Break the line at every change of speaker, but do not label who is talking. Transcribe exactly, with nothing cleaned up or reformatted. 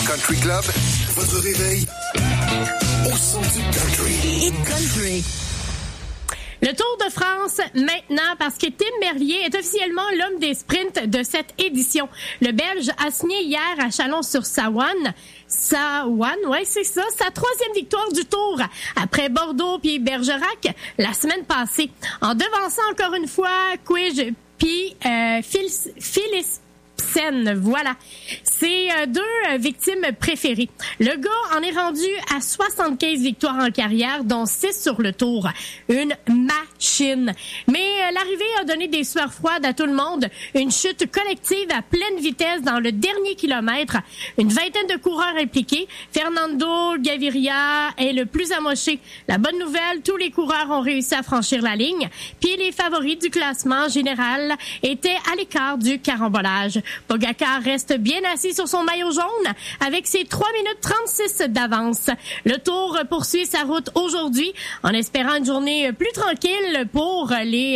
Country Club, votre réveil au son du country.
Hit country.
Le Tour de France maintenant parce que Tim Merlier est officiellement l'homme des sprints de cette édition. Le Belge a signé hier à Chalon-sur-Saône. Saône, ouais, c'est ça, sa troisième victoire du Tour après Bordeaux puis Bergerac la semaine passée. En devançant encore une fois Quige puis euh, Phil, Phyllis Voilà. C'est euh, deux euh, victimes préférées. Le gars en est rendu à soixante-quinze victoires en carrière, dont six sur le Tour. Une machine. Mais euh, l'arrivée a donné des sueurs froides à tout le monde. Une chute collective à pleine vitesse dans le dernier kilomètre. Une vingtaine de coureurs impliqués. Fernando Gaviria est le plus amoché. La bonne nouvelle, tous les coureurs ont réussi à franchir la ligne. Puis les favoris du classement général étaient à l'écart du carambolage. Pogacar reste bien assis sur son maillot jaune avec ses trois minutes trente-six d'avance. Le Tour poursuit sa route aujourd'hui en espérant une journée plus tranquille pour les